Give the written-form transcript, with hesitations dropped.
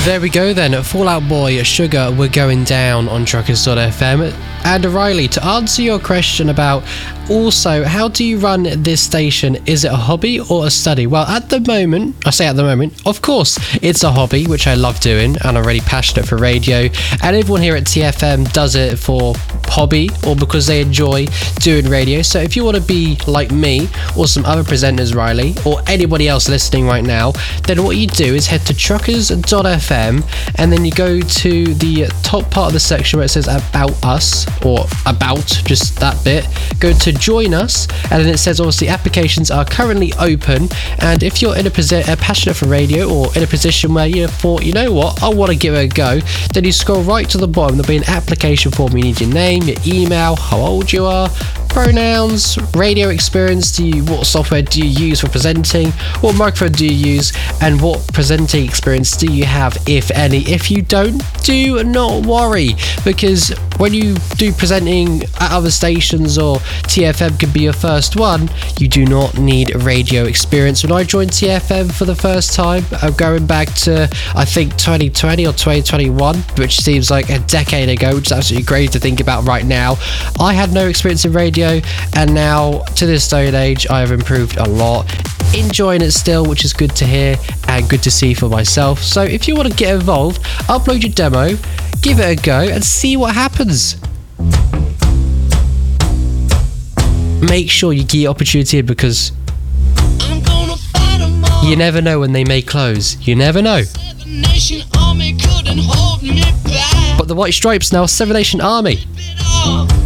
There we go then, Fall Out Boy, Sugar, we're going down on Truckers.fm. And Riley, to answer your question about also how do you run this station, is it a hobby or a study? Well, at the moment, I say at the moment, of course it's a hobby, which I love doing and I'm really passionate for radio, and everyone here at TFM does it for hobby or because they enjoy doing radio. So if you want to be like me or some other presenters, Riley, or anybody else listening right now, then what you do is head to truckers.fm and then you go to the top part of the section where it says about us, or about, just that bit. Go to join us, and then it says obviously applications are currently open, and if you're in a passionate for radio or in a position where you thought, you know what, I want to give it a go, then you scroll right to the bottom. There'll be an application form. You need your name, your email, how old you are, pronouns, radio experience, what software do you use for presenting, what microphone do you use, and what presenting experience do you have, if any. If you don't, do not worry, because when you do presenting at other stations or TFM could be your first one, you do not need radio experience. When I joined TFM for the first time, I'm going back to I think 2020 or 2021, which seems like a decade ago, which is absolutely great to think about right now. I had no experience in radio, and now to this day and age I have improved a lot, enjoying it still, which is good to hear and good to see for myself. So if you want to get involved, upload your demo, give it a go and see what happens. Make sure you get your opportunity, because you never know when they may close. You never know. But the White Stripes now, Seven Nation Army.